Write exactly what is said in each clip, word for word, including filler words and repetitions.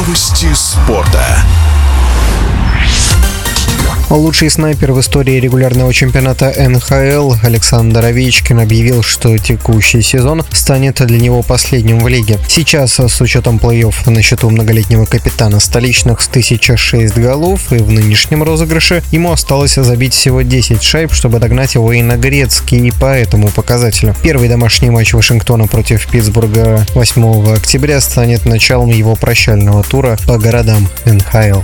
Новости спорта. Лучший снайпер в истории регулярного чемпионата эн ха эл Александр Овечкин объявил, что текущий сезон станет для него последним в лиге. Сейчас, с учетом плей-офф на счету многолетнего капитана столичных с тысяча шесть голов, и в нынешнем розыгрыше ему осталось забить всего десять шайб, чтобы догнать Уэйна Грецки и по этому показателю. Первый домашний матч Вашингтона против Питтсбурга восьмого октября станет началом его прощального тура по городам эн ха эл.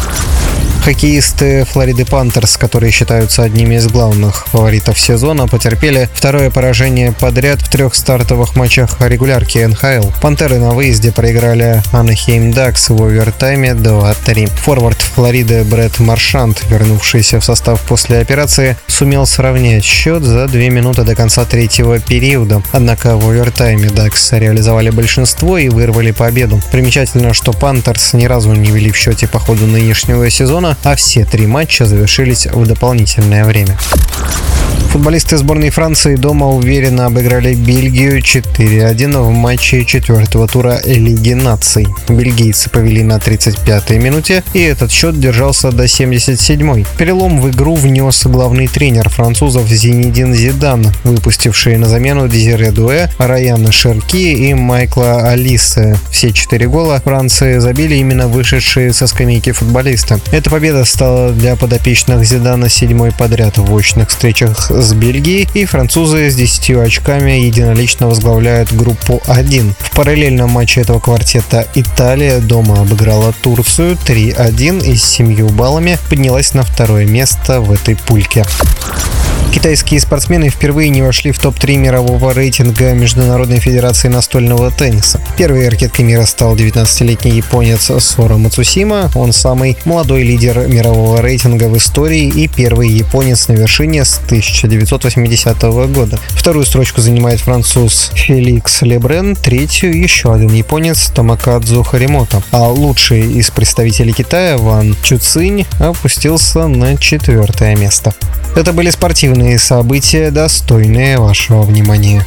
Хоккеисты Флориды Пантерс, которые считаются одними из главных фаворитов сезона, потерпели второе поражение подряд в трех стартовых матчах регулярки эн ха эл. Пантеры на выезде проиграли Анахейм Дакс в овертайме два-три. Форвард Флориды Брэд Маршант, вернувшийся в состав после операции, сумел сравнять счет за две минуты до конца третьего периода. Однако в овертайме Дакс реализовали большинство и вырвали победу. Примечательно, что Пантерс ни разу не вели в счете по ходу нынешнего сезона, а все три матча завершились в дополнительное время. Футболисты сборной Франции дома уверенно обыграли Бельгию четыре один в матче четвертого тура Лиги наций. Бельгийцы повели на тридцать пятой минуте, и этот счет держался до семьдесят седьмой. Перелом в игру внес главный тренер французов Зинедин Зидан, выпустивший на замену Дезире Дуэ, Раяна Шерки и Майкла Олиссе. Все четыре гола Франции забили именно вышедшие со скамейки футболисты. Эта победа стала для подопечных Зидана седьмой подряд в очных встречах с Бельгией, и французы с десятью очками единолично возглавляют группу один. В параллельном матче этого квартета Италия дома обыграла Турцию три один и с семью баллами поднялась на второе место в этой пульке. Китайские спортсмены впервые не вошли в топ три мирового рейтинга Международной федерации настольного тенниса. Первой ракеткой мира стал девятнадцатилетний японец Сора Мацусима. Он самый молодой лидер мирового рейтинга в истории и первый японец на вершине с тысяча девятьсот восьмидесятого года. Вторую строчку занимает француз Феликс Лебрен, третью еще один японец Томакадзу Харимото. А лучший из представителей Китая Ван Чуцинь опустился на четвертое место. Это были спортивные события, достойные вашего внимания.